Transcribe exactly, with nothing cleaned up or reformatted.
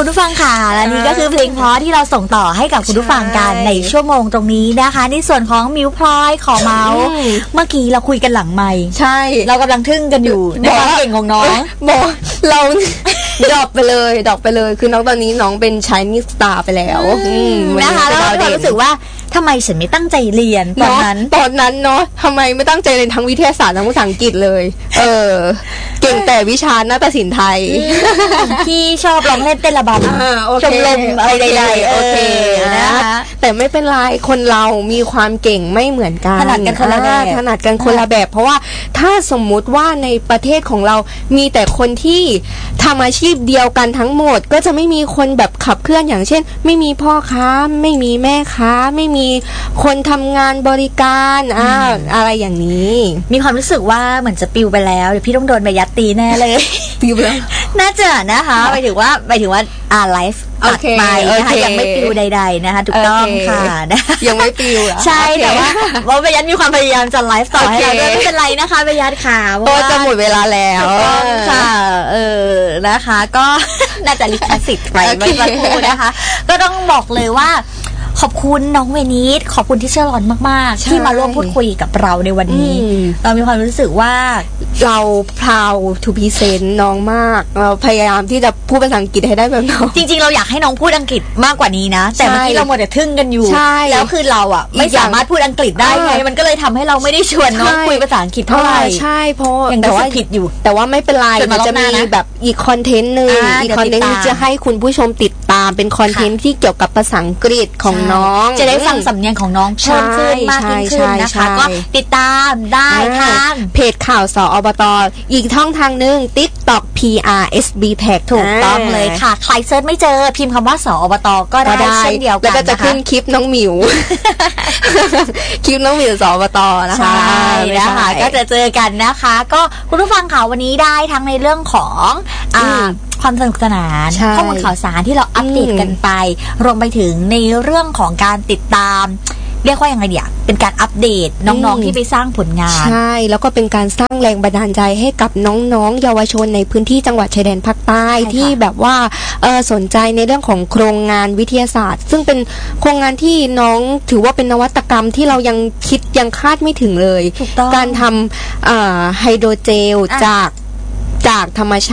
ผู้ฟังค่ะและนี่ก็คือเพลงเพราะที่เราส่งต่อให้กับคุณผู้ฟังกันในชั่วโมงตรงนี้นะคะในส่วนของมิวพลอยขอเมาส์เมื่อกี้เราคุยกันหลังไมค์ใช่เรากำลังทึ่งกันอยู่ในความเก่งของน้องบอกเราดรอปไปเลยดรอปไปเลยคือน้องตอนนี้น้องเป็น Chinese Star ไปแล้วนะคะแล้วเรารู้สึกว่าทำไมฉันไม่ตั้งใจเรียนตอนนั้นตอนนั้นเนาะทำไมไม่ตั้งใจเรียนทั้งวิทยาศาสตร์ทั้งภาษาอังกฤษเลยเออเก่งแต่วิชานาฏศิลป์ไทยที่ชอบร้องเล่นเต้นระบำชมรมอะไรใดๆโอเคนะคะแต่ไม่เป็นไรคนเรามีความเก่งไม่เหมือนกันถนัดกันคนละแบบถนัดกันคนละแบบเพราะว่าถ้าสมมุติว่าในประเทศของเรามีแต่คนที่ทำอาชีพเดียวกันทั้งหมดก็จะไม่มีคนแบบขับเคลื่อนอย่างเช่นไม่มีพ่อค้าไม่มีแม่ค้าไม่มีคนทำงานบริการอ่าอะไรอย่างนี้มีความรู้สึกว่าเหมือนจะปิวไปแล้วเดี๋ยวพี่ต้องโดนใบยัดตีแน่เลยปิวแล้วน่าจะนะคะหมายถึงว่าหมายถึงว่าอ่าไลฟ์ตัดไปนะคะยังไม่ปิวใดๆนะคะถูกต้องค่ะยังไม่ปิวใช่แต่ว่าว่าใบยัดมีความพยายามจะไลฟ์ต่อให้เราด้วยไม่เป็นไรนะคะใบยัดค่ะเพราะว่าจะหมดเวลาแล้วค่ะเออนะคะก็น่าจะลิขสิทธิ์ไปไม่สักครู่นะคะก็ต้องบอกเลยว่าขอบคุณน้องเวนิสขอบคุณที่เชื่อรอนมากๆที่มาร่วมพูดคุยกับเราในวันนี้เรามีความรู้สึกว่าเรา proud to present น้องมากเราพยายามที่จะพูดภาษาอังกฤษให้ได้แบบน้องจริงๆเราอยากให้น้องพูดอังกฤษมากกว่านี้นะแต่เมื่อกี้เราหมดแต่ทึ่งกันอยู่แล้วคือเราอ่ะไม่สามารถพูดอังกฤษได้ไงมันก็เลยทำให้เราไม่ได้ชวนน้องคุยภาษาอังกฤษเท่าไหร่ใช่เพราะแต่ว่าผิดอยู่แต่ว่าไม่เป็นไรมันจะมีแบบอีกคอนเทนต์นึงอีกคอนเทนต์ที่จะให้คุณผู้ชมติดตามเป็นคอนเทนต์ที่เกี่ยวกับภาษาอังกฤษของน้องจะได้ฟังสำเนียงของน้องเพิ่มขึ้นมากขึ้นนะคะก็ติดตามได้ทางเพจข่าวสอบต.อีกช่องทางนึง TikTok พี อาร์ เอส บี Tag ถูกต้องเลยค่ะใครเซิร์ชไม่เจอพิมพ์คำว่าสอบต.ก็ได้เช่นเดียวกันแล้วก็จะขึ้นคลิปน้องหมิวคลิปน้องหมิวสอบต.นะคะใช่นะคะก็จะเจอกันนะคะก็คุณผู้ฟังข่าววันนี้ได้ทั้งในเรื่องของอ่าความสนุกสนานข้อมูลข่าวสารที่เราอัปเดตกันไปรวมไปถึงในเรื่องของการติดตามเรียกว่ายังไงเดียวเป็นการอัปเดตน้องๆที่ไปสร้างผลงานใช่แล้วก็เป็นการสร้างแรงบันดาลใจให้กับน้องๆเยาวชนในพื้นที่จังหวัดชายแดนภาคใต้ที่แบบว่าเออสนใจในเรื่องของโครงงานวิทยาศาสตร์ซึ่งเป็นโครงงานที่น้องถือว่าเป็นนวัตกรรมที่เรายังคิดยังคาดไม่ถึงเลยการทำไฮโดรเจลจากจากธรรมชาติ